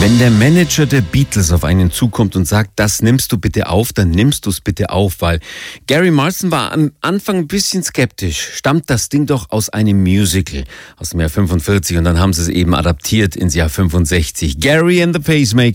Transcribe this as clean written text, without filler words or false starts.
Wenn der Manager der Beatles auf einen zukommt und sagt, das nimmst du bitte auf, dann nimmst du es bitte auf, weil Gary Marston war am Anfang ein bisschen skeptisch. Stammt das Ding doch aus einem Musical aus dem Jahr 45 und dann haben sie es eben adaptiert ins Jahr 65. Gary and the Pacemaker.